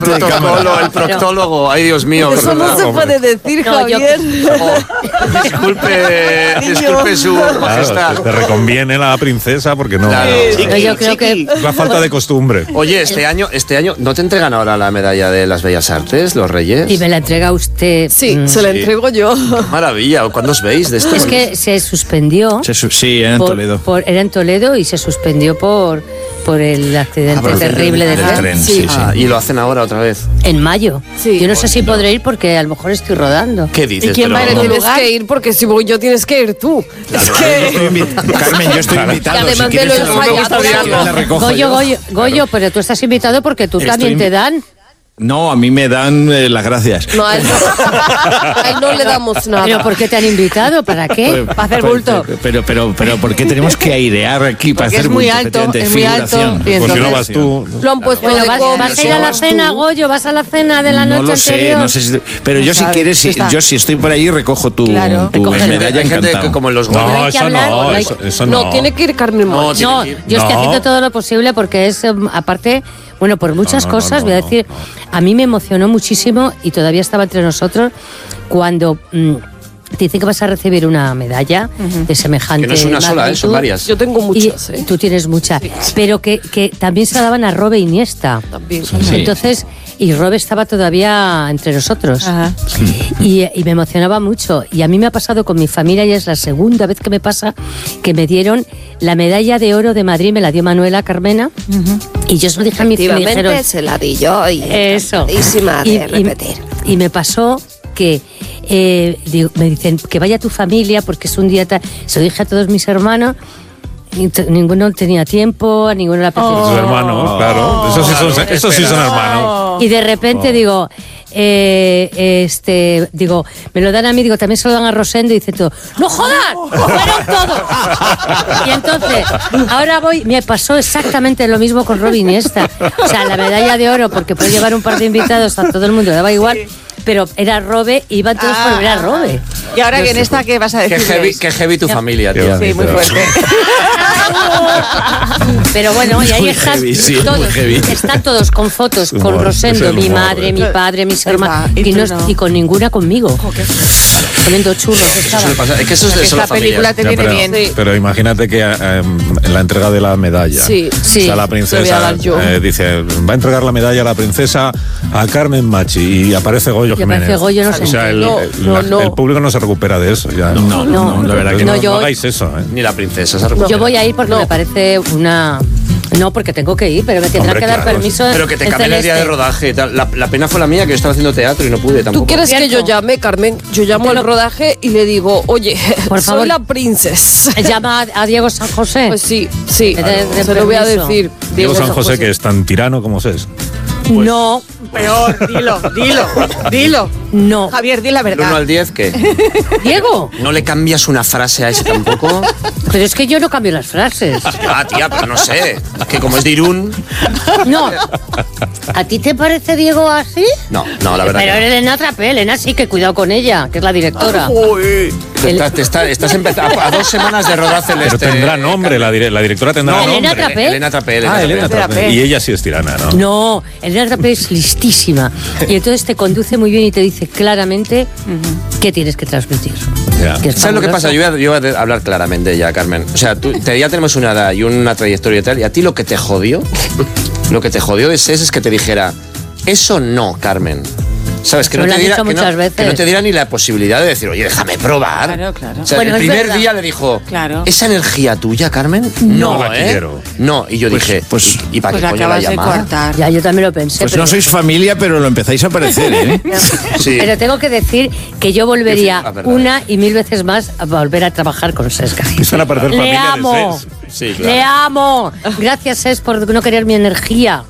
El proctólogo, ay Dios mío. Eso no se puede decir, Javier. Disculpe su majestad. Te reconviene la princesa porque no. Claro. Yo creo que Es la falta de costumbre. Oye, este año, ¿no te entregan ahora la medalla de las Bellas Artes, los Reyes? y me la entrega usted. Sí, se la entrego yo. Maravilla. ¿Cuándo os veis de esto? Es que se suspendió. Sí, era en Toledo. Era en Toledo y se suspendió por el accidente terrible del tren. Sí. Y lo hacen ahora otra vez. En mayo. Sí. Yo no sé si podré ir porque a lo mejor estoy rodando. ¿Qué dices? ¿Y quién va a ir? Tienes que ir porque si voy yo tienes que ir tú. Es que... Carmen, yo estoy invitado. Y además si de lo quieres, ensayado. la recojo Goyo, yo. pero tú estás invitado porque tú también te dan. No, a mí me dan las gracias. No, a él no le damos nada. ¿Pero por qué te han invitado? ¿Para qué? Para hacer bulto. Pero ¿por qué tenemos que airear aquí para Porque hacer es muy bulto? alto, Efectivamente, es muy alto. figuración. Y ¿Por qué no entonces- vas tú? Lo han puesto Bueno, de vas a ir a la cena, Goyo, vas a la cena de la No noche lo sé, anterior. no sé si, pero yo si sabes, quieres, está. yo si estoy por allí recojo tu Claro. medalla Hay gente encantado. que como en los No, Goya. hay que eso hablar, no, hay- eso no. No, tiene que ir Carmen No, Mochi. No, tiene que ir. yo estoy No. haciendo todo lo posible porque es, aparte, bueno, por muchas no, cosas, no, voy a no, decir, a mí me emocionó muchísimo y todavía estaba entre nosotros cuando te dicen que vas a recibir una medalla de semejante Que no es una sola, magnitud. son varias. Yo tengo muchas, Y tú tienes muchas, pero que también se la daban a Robe Iniesta. También. Sí. Entonces, y Robe estaba todavía entre nosotros. Ajá. Y me emocionaba mucho. Y a mí me ha pasado con mi familia y es la segunda vez que me pasa que me dieron la medalla de oro de Madrid, me la dio Manuela Carmena. Y yo se lo dije a mi me dijeron, Efectivamente, se la di yo y eso. encantadísima de repetir. Y me pasó que me dicen que vaya tu familia porque es un día tal. Se lo dije a todos mis hermanos. Y ninguno tenía tiempo, a ninguno le apetecía. Sus hermanos, claro. Esos sí son hermanos. Y de repente digo, me lo dan a mí, digo, también se lo dan a Rosendo y dice todo, ¡no jodas! ¡Fueron todos! Y entonces, ahora me pasó exactamente lo mismo con Robe Iniesta. O sea, la medalla de oro, porque puede llevar un par de invitados a todo el mundo, daba igual, pero era Robe, iban todos por ver a Robe. Y ahora que en esta, ¿qué vas a decir? Qué heavy tu familia, Qué tío. Sí, muy fuerte. Pero bueno, y ahí Muy están heavy, sí, muy todos, heavy. están todos con fotos, con Humor, Rosendo, es el mi humor, madre, mi padre, mis hermanos, y y, tú no, no. y con ninguna conmigo. Comiendo churros Eso estaban. suele pasar. Es que eso es de Esta sola película familia. te Ya, viene pero, bien. pero imagínate que en la entrega de la medalla, Sí, sí. o sea, la Te voy a princesa dar yo. dice, va a entregar la medalla a la princesa a Carmen Machi y aparece Goyo Y Jiménez. aparece Goyo, no sé. O sea, el público no se recupera de eso. Ya. No, la verdad que no. yo- No hagáis eso. Ni la princesa se recupera. Yo voy a ir porque me parece una... No, porque tengo que ir, pero me tendrá Hombre, que dar claro, permiso. Pero que te el cambien el día de Celeste. rodaje y tal. La pena fue la mía, que yo estaba haciendo teatro y no pude tampoco. ¿Tú quieres que yo llame, Carmen? Yo llamo al rodaje y le digo, oye, Por soy favor. la princesa. Llama a Diego San José. Pues sí, sí. De Se lo voy a permiso. decir. Diego San José, que es tan tirano como es. No, Peor, dilo. no. Javier, di la ¿Del 1 verdad. al 10 qué? Diego, ¿No le cambias una frase a ese tampoco? pero es que yo no cambio las frases. Ah, tía, pero no sé. Que como es de Irún... No. ¿A ti te parece Diego así? No, la verdad Pero que no. Elena Trapel, Elena sí, que cuidado con ella, que es la directora. Estás empezando a 2 semanas de rodaje Pero tendrá nombre, la directora tendrá No, nombre. Elena Trapel. Elena Trapel. Elena Trapel. Trapel. Y ella sí es tirana, ¿no? No, Elena Trapel es listísima. Y entonces te conduce muy bien y te dice claramente qué tienes que transmitir. Ya. Que es ¿Sabes lo que fabuloso. pasa? Yo voy a hablar claramente ya, Carmen. O sea, ya tenemos una edad y una trayectoria y tal, y a ti lo que te jodió de SES es que te dijera, eso no, Carmen. ¿Sabes? Que Pero no, lo te han diera, dicho que, no, muchas veces. que no te diera ni la posibilidad de decir, oye, déjame probar. Claro. O sea, Bueno, el es primer verdad. día le dijo, Claro. ¿esa energía tuya, Carmen? No la quiero. No, y yo dije, ¿y para Pues qué la coño la acabas de llamaba? cortar. Ya, yo también lo pensé. Pues pero, no sois familia, pero lo empezáis a parecer, ¿eh? Sí. pero tengo que decir que yo volvería La verdad. una y 1000 veces más a volver a trabajar con Sesca. Empiezan a parecer Le familia de amo. SES. Sí, claro. Le amo. Gracias, Ses, por no querer mi energía.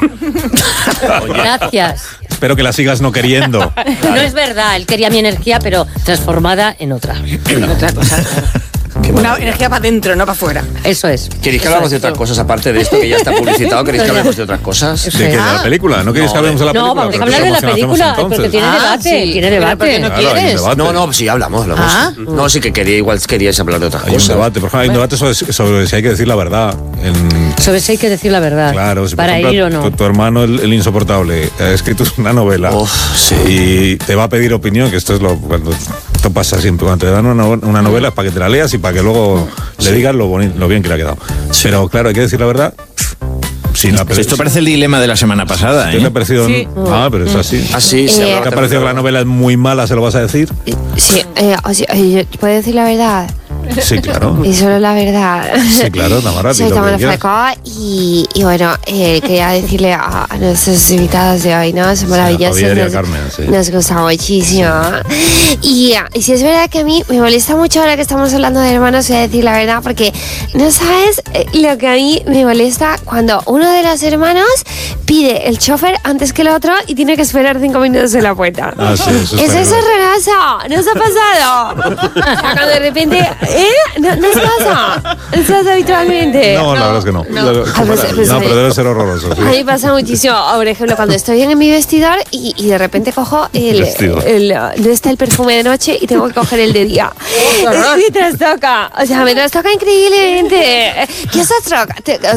Gracias. Espero que la sigas no queriendo. No es verdad, él quería mi energía, pero transformada en otra. Otra cosa. Una energía para adentro, no para afuera. Eso es. ¿Queréis que hablamos de otras cosas aparte de esto que ya está publicitado? ¿Queréis que hablemos de otras cosas? ¿De qué? ¿De la película? ¿No queréis que hablemos de la película? No, vamos a ¿Pero hablar qué de la promoción película, hacemos porque entonces? tiene debate, sí. tiene Pero debate. ¿por qué no Claro, hay un quieres? debate. No, sí, hablamos. No, sí que queríais hablar de otras Hay un cosas. debate, por ejemplo, hay un debate sobre si hay que decir la verdad. Sobre eso hay que decir la verdad. Claro, si por para ejemplo, ir o no. tu hermano, el insoportable, ha escrito una novela Sí. y te va a pedir opinión, que esto es esto pasa siempre. Cuando te dan una novela es para que te la leas y para que luego le digas lo bien que le ha quedado. Pero claro, hay que decir la verdad. Sin la Esto parece el dilema de la semana pasada, ¿Te ¿eh? ha parecido? Sí. Pero es así. Así ¿Te ha parecido que la novela es muy mala, se lo vas a decir? Sí, ¿puedo decir la verdad? Sí, claro. Y solo la verdad. Sí, claro, Tamara, Soy di lo que Tamara quieras. Falcó y bueno, quería decirle a nuestros invitados de hoy, ¿no? Son maravillosos. Javier y a Carmen, sí. Nos gusta muchísimo. Y si es verdad que a mí me molesta mucho ahora que estamos hablando de hermanos, voy a decir la verdad, porque no sabes lo que a mí me molesta cuando uno de los hermanos pide el chofer antes que el otro y tiene que esperar 5 minutos en la puerta. Ah, sí, eso Es está horroroso, ¿no os ha pasado? Cuando de repente, ¿no os pasa? ¿No os pasa habitualmente? No, la verdad es que no. No, pero debe ser horroroso. Sí. A mí pasa muchísimo, por ejemplo, cuando estoy en mi vestidor y de repente cojo Vestidor. no está el perfume de noche y tengo que coger el de día. Me trastoca, o sea, me trastoca increíblemente. ¿Qué os trastoca?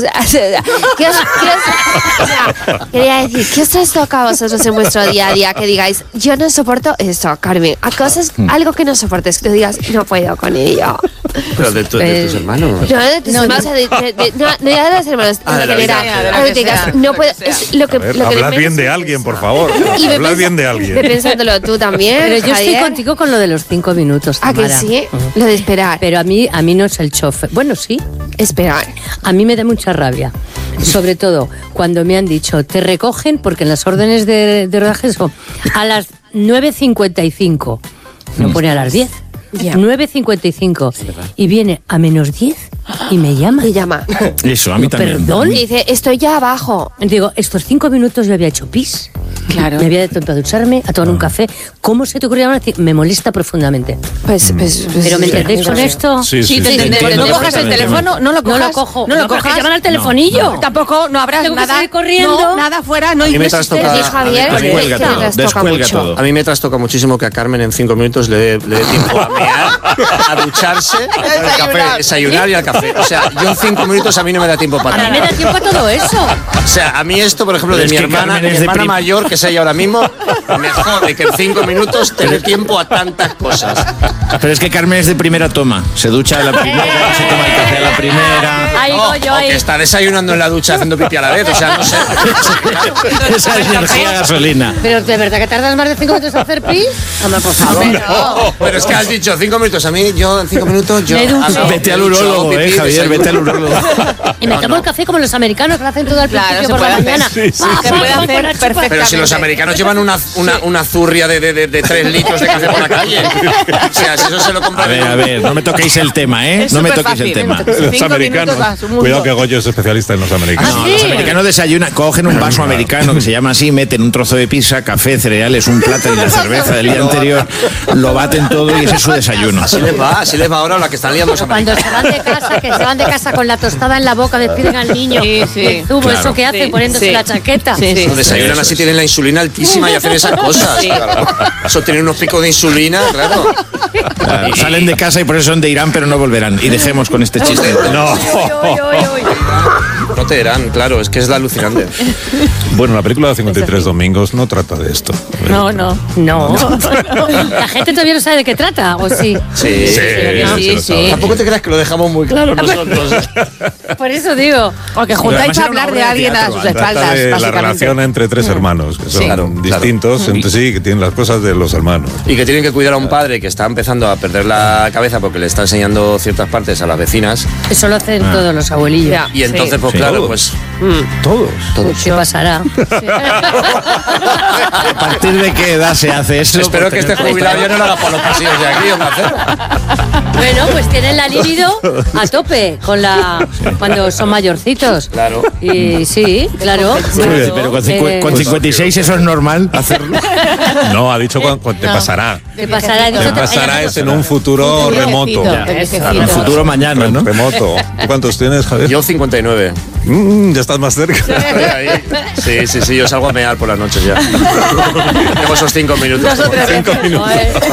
Quería decir, ¿qué os trastoca a vosotros en vuestro día a día? Que digáis, yo no soporto esto, Carmen. A cosas, algo que no soportes, que tú digas, no puedo con ello. Pero de tus hermanos. No, de tus hermanos, no ya de los hermanos, Ah, de en la vida. general. De la Algo que que digas, sea, no de puedo, la que sea. es lo que... A ver, lo que hablad menos- bien de alguien, por favor. Y ve Hablad bien de ve alguien. pensándolo tú también, Pero yo estoy Javier. contigo con lo de los 5 minutos, ¿A que Tamara. sí? Lo de esperar. Pero a mí no es el chofer. Bueno, sí. Esperar. A mí me da mucha rabia. Sobre todo cuando me han dicho, te recogen, porque en las órdenes de rodaje son a las 9:55. No pone a las 10. Ya. 9:55. Y viene a -10 y me llama. Te llama. Eso, a mí también. ¿Perdón? Y dice, estoy ya abajo. Digo, estos 5 minutos yo había hecho pis. Claro. Me había detenido a ducharme, a tomar un café. ¿Cómo se te ocurrió llamar? Me molesta profundamente. Pues ¿Pero me entendéis con esto? Sí, Sí, sí, te sí. entendemos. No cojas el perfectamente. teléfono, no lo cojas. No lo cojo. No lo porque cojas. llaman al telefonillo. Tampoco, no habrás Tengo que nada. salir corriendo. No, nada fuera, no mí me ingleses. trastoca- Dice Javier que Descuelga te todo, trastoca descuelga mucho. todo. A mí me trastoca muchísimo que a Carmen en 5 minutos le dé tiempo a mear, a ducharse, al café, desayunar y al café. O sea, yo en 5 minutos a mí no me da tiempo para A mí nada. me da tiempo a todo eso. O sea, a mí esto, por ejemplo, Pero de es mi que hermana, Carmen mi es de hermana prim- mayor, que es ella ahora mismo, me jode que en 5 minutos te dé tiempo a tantas cosas. Pero es que Carmen es de primera toma. Se ducha a la primera, se toma el café a la primera. Ahí No, voy yo o ahí. que está desayunando en la ducha haciendo pipí a la vez, o sea, no sé. Esa es energía gasolina. Pero de verdad que tardas más de 5 minutos en hacer pis. Hombre, por favor. Pero es que has dicho 5 minutos, a mí, yo en 5 minutos, yo... Me ducho. ando, Vete al me ducho, urólogo, pipí, Javier, desayuno. vete al urólogo. Y me tomo el café como los americanos que lo hacen todo al Claro, principio se por la puede mañana. hacer. Sí, Pa, se pa, puede pa, hacer con la chupa. perfectamente. Pero si los americanos llevan una zurria de 3 litros de café por la calle. O sea, si eso se lo compran... A ver, no me toquéis el tema, ¿eh? Es No me superfácil, toquéis el tema. ¿eh? Los 5 americanos. minutos a su mundo. Cuidado que Goyo es especialista en los americanos. No, los americanos desayunan, cogen un vaso americano que se llama así, meten un trozo de pizza, café, cereales, un plato y la cerveza del día anterior, lo baten todo y ese es su desayuno. Así les va ahora a la que están liando los Cuando americanos. se van de casa, que se van de casa con la tostada en la boca, despiden al niño. Sí, sí. El zumo, Claro. eso que hacen Sí, poniéndose sí. la chaqueta. Sí, sí. No, desayunan así, tienen la insulina altísima y hacen esas cosas. Claro. Eso tienen unos picos de insulina, claro. Claro, salen de casa y por eso son de Irán, pero no volverán. Y dejemos con este chiste. No. No te dirán, claro, es que es la alucinante. Bueno, la película de 53 domingos no trata de esto. No, no. No. La gente todavía no sabe de qué trata, ¿o sí? Sí. Sí, sí. Tampoco te creas que lo dejamos muy claro nosotros. Por eso digo. O que juntáis a hablar de alguien a sus Trata espaldas, de la básicamente. relación entre 3 hermanos, que son Sí, claro, distintos entre sí, que tienen las cosas de los hermanos. Y que tienen que cuidar a un padre que está empezando a perder la cabeza porque le está enseñando ciertas partes a las vecinas. Eso lo hacen todos los abuelillos. Ya. Y entonces, pues Sí. claro, pues Todos. ¿Qué pasará? ¿A partir de qué edad se hace eso? Espero que este jubilado ya no lo haga por los pasillos de aquí, Onda Cero. Bueno, pues tienen la libido a tope cuando son mayorcitos. Claro. Y sí, claro. Pero con 56 eso es normal hacerlo. No, ha dicho cuando te pasará. Te pasará, Te pasará es en un futuro remoto. En el futuro mañana, ¿no? Remoto. ¿Tú cuántos tienes, Javier? Yo 59. Ya estás más cerca. Sí, yo salgo a mear por las noches ya. Tengo esos 5 minutos. 5 minutos.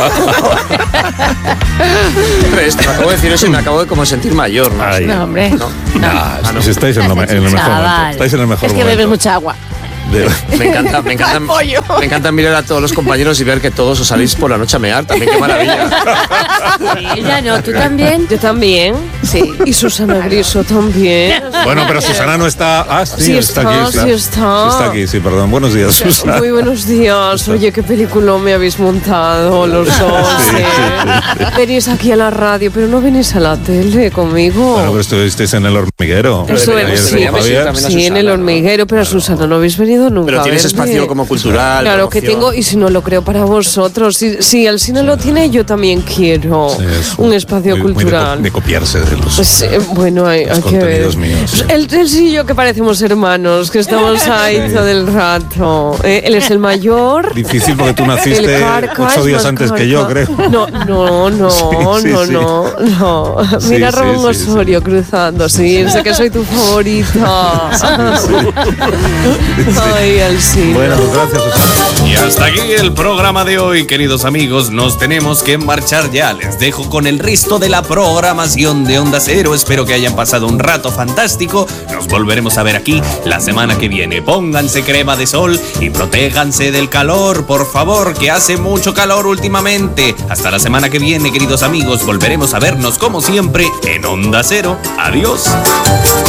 Esto, me acabo de decir eso y me acabo de como sentir mayor, ¿no? Ay. No, hombre. No. Pues estáis en el mejor momento. Chaval. Estáis en el mejor Es que momento. bebes mucha agua. Me encanta mirar a todos los compañeros y ver que todos os salís por la noche a mear. También, qué maravilla. Ella no, ¿tú también? Yo también. Sí. Y Susana Griso también. Bueno, pero Susana no está. Ah, sí, Sí está está, aquí. sí está. Está aquí, sí, perdón. Buenos días, Susana. Muy buenos días. Oye, qué película me habéis montado los dos. Sí, ¿eh? sí. Venís aquí a la radio, pero no venís a la tele conmigo. Bueno, pero estuvisteis en el hormiguero. Estuvimos, Ayer sí, estuvo Javier. también a Sí, en el Susana, ¿no? hormiguero, pero a Susana no habéis venido nunca. Pero a tienes verme. espacio como cultural. Claro que promoción. tengo, y si no lo creo para vosotros. Si el cine lo tiene, yo también quiero Sí, es un espacio muy cultural. de copiarse de los. Pues, bueno, hay que ver. contenidos míos. Él sí y yo que parecemos hermanos, que estamos ahí todo el rato. Él es el mayor. Difícil porque tú El naciste Carca 8 es días más antes que yo, creo. No. Sí, sí. Mira a Sí, Ramón sí, Osorio cruzando, sí, sé que soy tu favorita. Ay, al cine. Bueno, pues gracias, Susana. Y hasta aquí el programa de hoy, queridos amigos. Nos tenemos que marchar ya. Les dejo con el resto de la programación de Onda Cero. Espero que hayan pasado un rato fantástico. Nos volveremos a ver aquí la semana que viene. Pónganse crema de sol y protéjanse del calor, por favor, que hace mucho calor últimamente. Hasta la semana que viene, queridos amigos. Volveremos a vernos como siempre en Onda Cero. Adiós.